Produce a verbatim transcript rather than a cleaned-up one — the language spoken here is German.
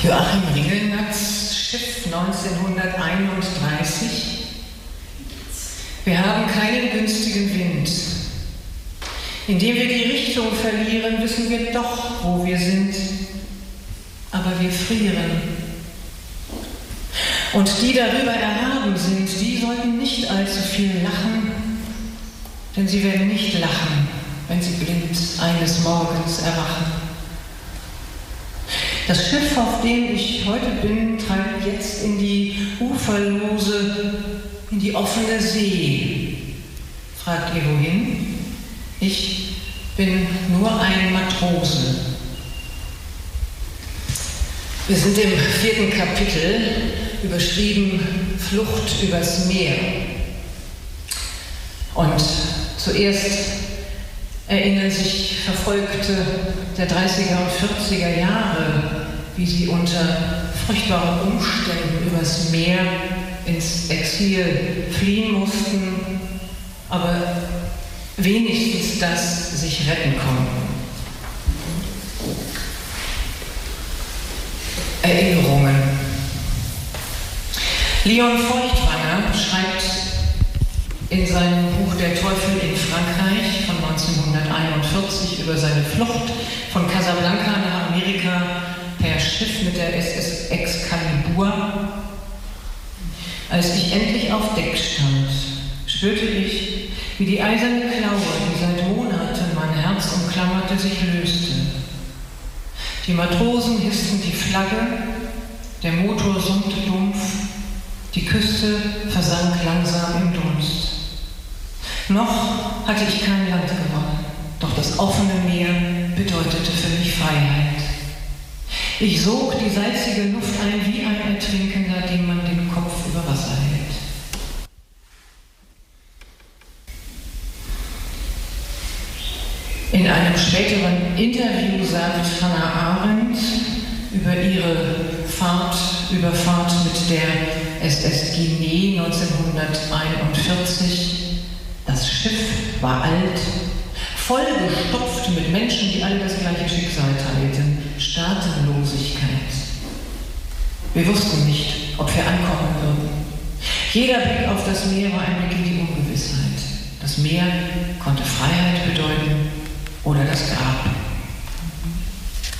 Joachim Ringelnatz, Schiff neunzehnhunderteinunddreißig. Wir haben keinen günstigen Wind. Indem wir die Richtung verlieren, wissen wir doch, wo wir sind. Aber wir frieren. Und die darüber erhaben sind, die sollten nicht allzu viel lachen, denn sie werden nicht lachen, wenn sie blind eines Morgens erwachen. Das Schiff, auf dem ich heute bin, treibt jetzt in die uferlose, in die offene See. Fragt ihr wohin? Ich bin nur ein Matrose. Wir sind im vierten Kapitel, überschrieben Flucht übers Meer. Und zuerst erinnern sich Verfolgte der dreißiger und vierziger Jahre, wie sie unter furchtbaren Umständen übers Meer ins Exil fliehen mussten, aber wenigstens das sich retten konnten. Erinnerungen. Leon Feuchtwanger schreibt in seinem Buch Der Teufel in Frankreich von neunzehnhunderteinundvierzig über seine Flucht von Casablanca nach Amerika per Schiff mit der S S Excalibur. Als ich endlich auf Deck stand, spürte ich, wie die eiserne Klaue, die seit Monaten mein Herz umklammerte, sich löste. Die Matrosen hissten die Flagge, der Motor summte dumpf, die Küste versank langsam im Dunst. Noch hatte ich kein Land gewonnen, doch das offene Meer bedeutete für mich Freiheit. Ich sog die salzige Luft ein wie ein Ertrinkender, dem man den Kopf über Wasser hält. In einem späteren Interview sagt Hannah Arendt über ihre Fahrt, Überfahrt mit der S S Guinée neunzehnhunderteinundvierzig, das Schiff war alt, vollgestopft mit Menschen, die alle das gleiche Schicksal teilten, Staatenlosigkeit. Wir wussten nicht, ob wir ankommen würden. Jeder Blick auf das Meer war ein Blick in die Ungewissheit. Das Meer konnte Freiheit bedeuten oder das Grab.